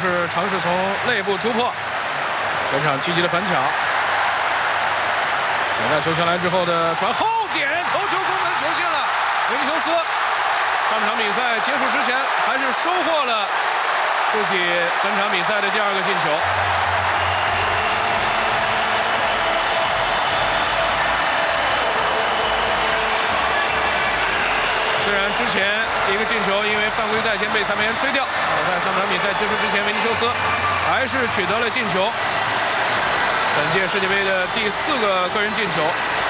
是尝试从内部突破，前场积极的反抢。抢下球权来之后的传后点，头球攻门球进了。维尼修斯上场比赛结束之前还是收获了自己本场比赛的第2个进球。虽然之前一个进球因为犯规在先被裁判员吹掉，但上场比赛结束之前，维尼修斯还是取得了进球，本届世界杯的第4个个人进球。